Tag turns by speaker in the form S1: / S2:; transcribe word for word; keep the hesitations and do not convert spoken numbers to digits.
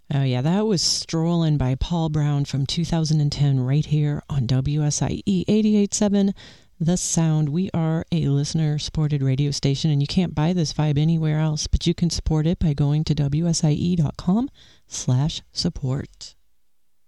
S1: Oh, yeah, that was Strolling by Paul Brown from two thousand ten right here on W S I E eighty-eight point seven, The Sound. We are a listener-supported radio station, and you can't buy this vibe anywhere else, but you can support it by going to W S I E dot com slash support.